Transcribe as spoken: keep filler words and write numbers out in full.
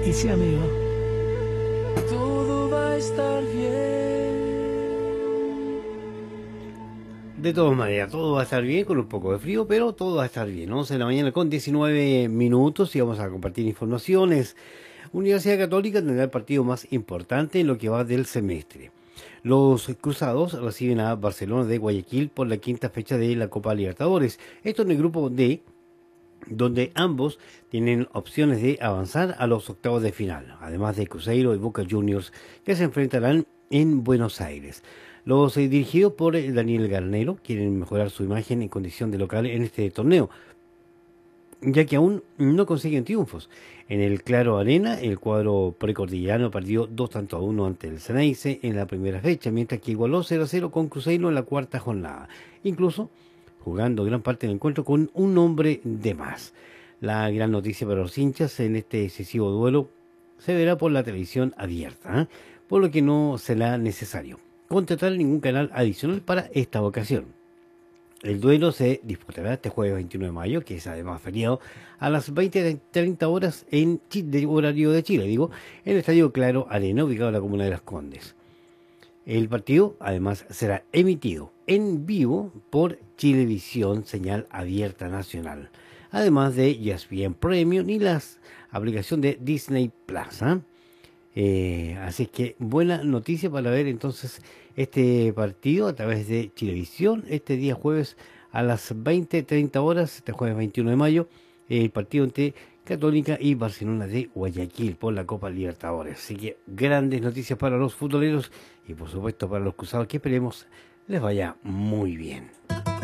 Y sí, amigo. Todo va a estar bien. De todas maneras, todo va a estar bien, con un poco de frío, pero todo va a estar bien. once de la mañana con diecinueve minutos y vamos a compartir informaciones. Universidad Católica tendrá el partido más importante en lo que va del semestre. Los Cruzados reciben a Barcelona de Guayaquil por la quinta fecha de la Copa Libertadores. Esto en el grupo D, donde ambos tienen opciones de avanzar a los octavos de final, además de Cruzeiro y Boca Juniors, que se enfrentarán en Buenos Aires. Los eh, dirigidos por eh, Daniel Garnero quieren mejorar su imagen en condición de local en este torneo, ya que aún no consiguen triunfos. En el Claro Arena, el cuadro precordillano perdió dos tantos a uno ante el Ceneice en la primera fecha, mientras que igualó cero a cero con Cruzeiro en la cuarta jornada, incluso jugando gran parte del encuentro con un hombre de más. La gran noticia para los hinchas en este decisivo duelo se verá por la televisión abierta, ¿eh? Por lo que no será necesario contratar ningún canal adicional para esta ocasión. El duelo se disputará este jueves veintiuno de mayo, que es además feriado, a las veinte treinta horas en Chile, horario de Chile, digo, en el Estadio Claro Arena, ubicado en la comuna de Las Condes. El partido, además, será emitido en vivo por Chilevisión, señal abierta nacional, además de E S P N Premium y la aplicación de Disney Plus, ¿eh? Eh, así que buena noticia para ver entonces este partido a través de Chilevisión este día jueves a las veinte treinta horas, este jueves veintiuno de mayo, el partido entre Católica y Barcelona de Guayaquil por la Copa Libertadores. Así que grandes noticias para los futboleros y por supuesto para los cruzados, que esperemos les vaya muy bien.